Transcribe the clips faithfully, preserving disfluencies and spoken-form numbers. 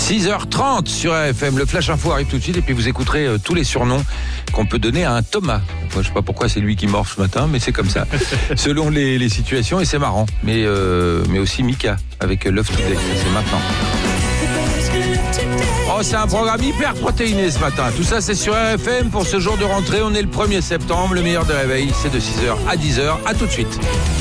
six heures trente sur R F M, le Flash Info arrive tout de suite et puis vous écouterez euh, tous les surnoms qu'on peut donner à un Thomas. Moi, je sais pas pourquoi c'est lui qui morfe ce matin, mais c'est comme ça, selon les, les situations et c'est marrant. Mais, euh, mais aussi Mika avec Love Today, c'est maintenant. Oh, c'est un programme hyper protéiné ce matin. Tout ça, c'est sur R F M pour ce jour de rentrée. On est le premier septembre, le meilleur des réveils, c'est de six heures à dix heures. À tout de suite.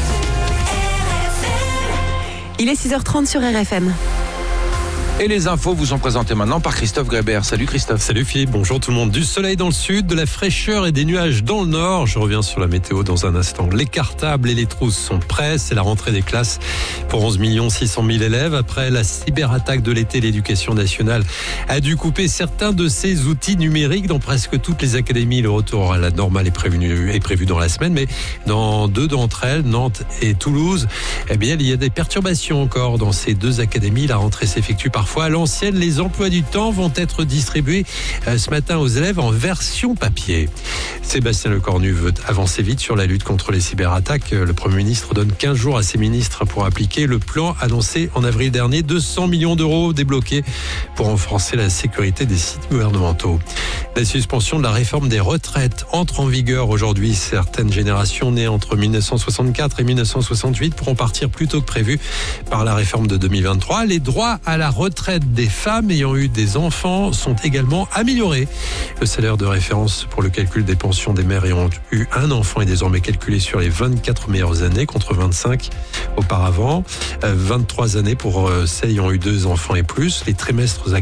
Il est six heures trente sur R F M. Et les infos vous sont présentées maintenant par Christophe Grébert. Salut Christophe. Salut Philippe, bonjour tout le monde. Du soleil dans le sud, de la fraîcheur et des nuages dans le nord. Je reviens sur la météo dans un instant. Les cartables et les trousses sont prêts. C'est la rentrée des classes pour onze millions six cent mille élèves. Après la cyberattaque de l'été, l'éducation nationale a dû couper certains de ses outils numériques dans presque toutes les académies. Le retour à la normale est prévu, est prévu dans la semaine, mais dans deux d'entre elles, Nantes et Toulouse, eh bien, il y a des perturbations encore dans ces deux académies. La rentrée s'effectue parfois à l'ancienne. Les emplois du temps vont être distribués ce matin aux élèves en version papier. Sébastien Lecornu veut avancer vite sur la lutte contre les cyberattaques. Le Premier ministre donne quinze jours à ses ministres pour appliquer le plan annoncé en avril dernier. deux cents millions d'euros débloqués pour renforcer la sécurité des sites gouvernementaux. La suspension de la réforme des retraites entre en vigueur aujourd'hui. Certaines générations nées entre dix-neuf cent soixante-quatre et dix-neuf cent soixante-huit pourront partir plus tôt que prévu par la réforme de deux mille vingt-trois. Les droits à la retraite des femmes ayant eu des enfants sont également améliorés. Le salaire de référence pour le calcul des pensions des mères ayant eu un enfant est désormais calculé sur les vingt-quatre meilleures années contre vingt-cinq auparavant. vingt-trois années pour celles ayant eu deux enfants et plus. Les trimestres